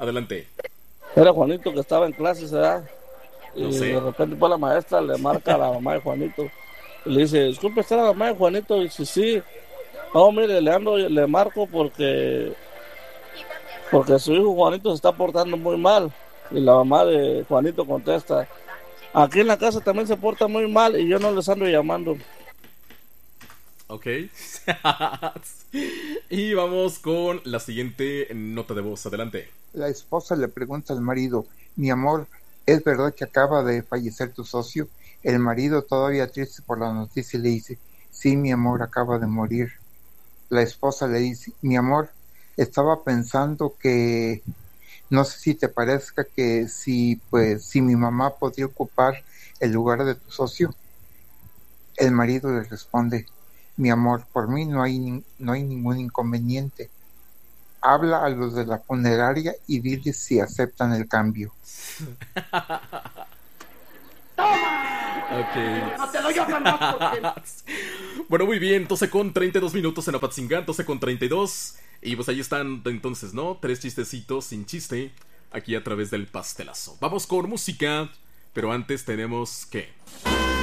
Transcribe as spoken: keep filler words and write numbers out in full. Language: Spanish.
Adelante. Era Juanito que estaba en clases, ¿verdad? No Y sé. de repente pues la maestra le marca a la mamá de Juanito y le dice, disculpe, ¿está la mamá de Juanito? Y dice, sí. No, mire, le ando, le marco porque, porque su hijo Juanito se está portando muy mal. Y la mamá de Juanito contesta, aquí en la casa también se porta muy mal y yo no les ando llamando. Ok. Y vamos con la siguiente nota de voz. Adelante. La esposa le pregunta al marido, mi amor, ¿es verdad que acaba de fallecer tu socio? El marido, todavía triste por la noticia, le dice, sí, mi amor, acaba de morir. La esposa le dice, mi amor, estaba pensando que, no sé si te parezca que si, pues, si mi mamá podría ocupar el lugar de tu socio. El marido le responde, mi amor, por mí no hay, no hay ningún inconveniente. Habla a los de la funeraria y diles si aceptan el cambio. Ok. No te doy otra más porque... Bueno, muy bien. doce con treinta y dos minutos en Apatzingán. doce con treinta y dos. Y pues ahí están entonces, ¿no? Tres chistecitos sin chiste. Aquí a través del pastelazo. Vamos con música. Pero antes tenemos que...